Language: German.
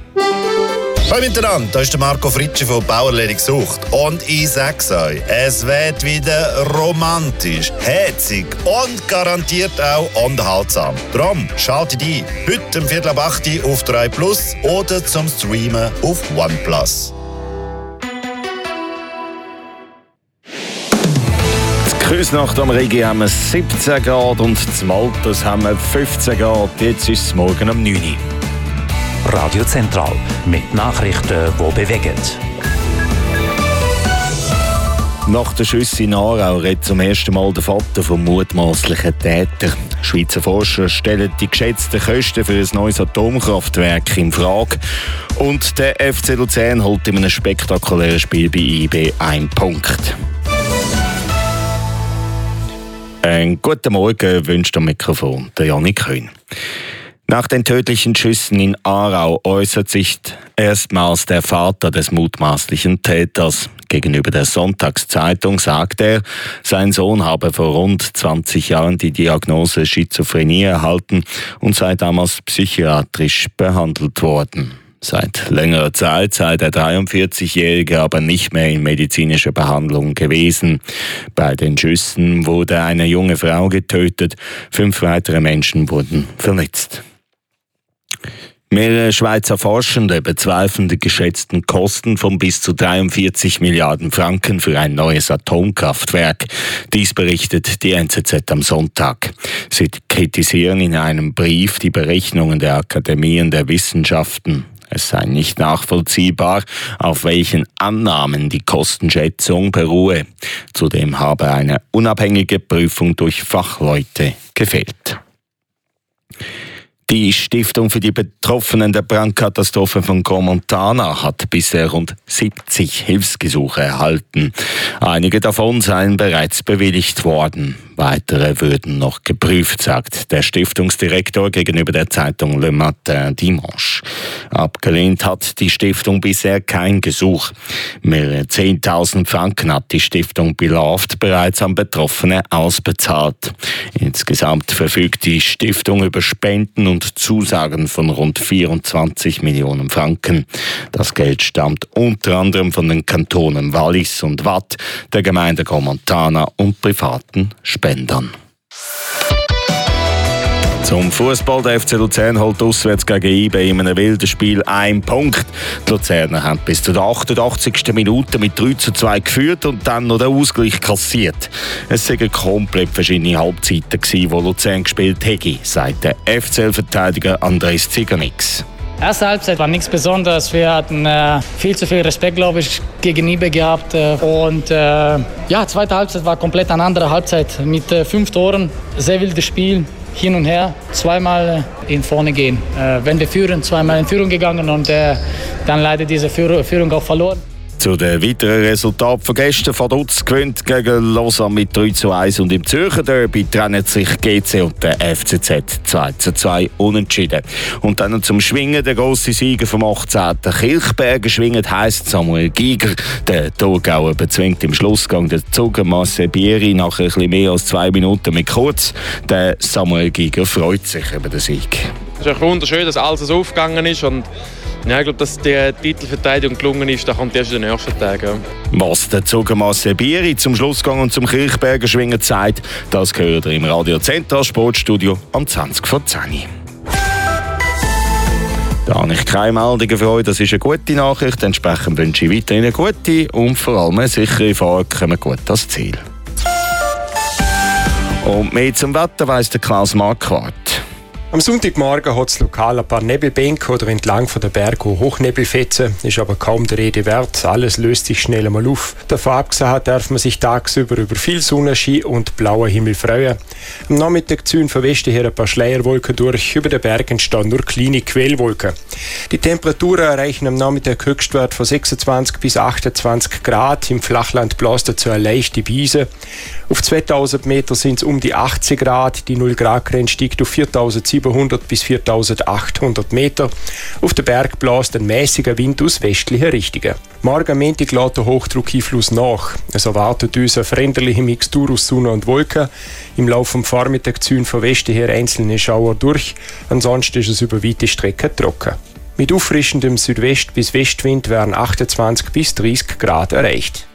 Hallo miteinander, da ist der Marco Fritschi von Bauerledig gesucht. Und ich sag's euch, es wird wieder romantisch, herzig und garantiert auch unterhaltsam. Darum schaltet ein, heute um 7:08 auf 3 Plus oder zum Streamen auf OnePlus. Küsnacht am Rigi haben wir 17 Grad und zum Alters haben wir 15 Grad. Jetzt ist es morgen um 9 Uhr. Radio Zentral mit Nachrichten, die bewegen. Nach den Schüssen in Aarau redet zum ersten Mal der Vater vom mutmaßlichen Täter. Schweizer Forscher stellen die geschätzten Kosten für ein neues Atomkraftwerk in Frage. Und der FC Luzern holt in einem spektakulären Spiel bei IB 1 Punkt. Einen guten Morgen wünscht am Mikrofon der Janik Höhn. Nach den tödlichen Schüssen in Aarau äußert sich erstmals der Vater des mutmaßlichen Täters. Gegenüber der Sonntagszeitung sagt er, sein Sohn habe vor rund 20 Jahren die Diagnose Schizophrenie erhalten und sei damals psychiatrisch behandelt worden. Seit längerer Zeit sei der 43-Jährige aber nicht mehr in medizinischer Behandlung gewesen. Bei den Schüssen wurde eine junge Frau getötet, 5 weitere Menschen wurden verletzt. Mehrere Schweizer Forschende bezweifeln die geschätzten Kosten von bis zu 43 Milliarden Franken für ein neues Atomkraftwerk. Dies berichtet die NZZ am Sonntag. Sie kritisieren in einem Brief die Berechnungen der Akademien der Wissenschaften. Es sei nicht nachvollziehbar, auf welchen Annahmen die Kostenschätzung beruhe. Zudem habe eine unabhängige Prüfung durch Fachleute gefehlt. Die Stiftung für die Betroffenen der Brandkatastrophe von Crans-Montana hat bisher rund 70 Hilfsgesuche erhalten. Einige davon seien bereits bewilligt worden. Weitere würden noch geprüft, sagt der Stiftungsdirektor gegenüber der Zeitung Le Matin Dimanche. Abgelehnt hat die Stiftung bisher kein Gesuch. Mehrere 10.000 Franken hat die Stiftung Beloved bereits an Betroffene ausbezahlt. Insgesamt verfügt die Stiftung über Spenden und Zusagen von rund 24 Millionen Franken. Das Geld stammt unter anderem von den Kantonen Wallis und Waadt, der Gemeinde Crans-Montana und privaten Spendern. Zum Fußball. Der FC Luzern holt auswärts gegen IB in einem wilden Spiel 1 Punkt. Die Luzerner haben bis zur 88. Minute mit 3:2 geführt und dann noch den Ausgleich kassiert. Es waren komplett verschiedene Halbzeiten, die Luzern gespielt hätte, sagt der FCL-Verteidiger Andres Ziganix. Erste Halbzeit war nichts Besonderes. Wir hatten viel zu viel Respekt, glaube ich, gegen IB gehabt. Zweite Halbzeit war komplett eine andere Halbzeit mit 5 Toren. Sehr wildes Spiel, hin und her, zweimal in vorne gehen. Wenn wir führen, zweimal in Führung gegangen und dann leider diese Führung auch verloren. Zu den weiteren Resultaten von gestern: Vaduz gewinnt gegen Lausanne mit 3:1 und im Zürcher Derby trennen sich GC und der FCZ 2:2 unentschieden. Und dann zum Schwingen, der grosse Sieger vom 18. Kilchberger schwingend heisst Samuel Giger. Der Thurgauer bezwingt im Schlussgang den Zugermasse Bieri nach ein bisschen mehr als 2 Minuten mit kurz. Der Samuel Giger freut sich über den Sieg. Es ist wunderschön, dass alles so aufgegangen ist und ja, ich glaube, dass die Titelverteidigung gelungen ist, da kommt erst in den nächsten Tagen. Was der Zugermasse Bieri zum Schlussgang und zum Kilchberger Schwingen zeigt, das gehört ihr im Radio Zentral Sportstudio am 20:10. Da habe ich keine Meldungen für euch, das ist eine gute Nachricht. Entsprechend wünsche ich weiterhin eine gute und vor allem eine sichere Fahrt, kommen gut ans Ziel. Und mehr zum Wetter weiss der Klaus Marquardt. Am Sonntagmorgen hat es lokal ein paar Nebelbänke oder entlang von der Berge Hochnebelfetzen, ist aber kaum der Rede wert. Alles löst sich schnell einmal auf. Davon abgesehen darf man sich tagsüber über viel Sonnenschein und blauer Himmel freuen. Am Nachmittag ziehen von Westen her ein paar Schleierwolken durch. Über den Bergen entstehen nur kleine Quellwolken. Die Temperaturen erreichen am Nachmittag Höchstwert von 26 bis 28 Grad. Im Flachland bläst dazu eine leichte Brise. Auf 2000 Meter sind es um die 80 Grad. Die 0-Grad-Grenze steigt auf 4700 bis 4800 Meter. Auf den Berg bläst ein mäßiger Wind aus westlichen Richtungen. Morgen am Montag lässt der Hochdruckeinfluss nach. Es erwartet uns eine veränderliche Mixtur aus Sonne und Wolken. Im Laufe des Vormittags ziehen von Westen her einzelne Schauer durch. Ansonsten ist es über weite Strecken trocken. Mit auffrischendem Südwest- bis Westwind werden 28 bis 30 Grad erreicht.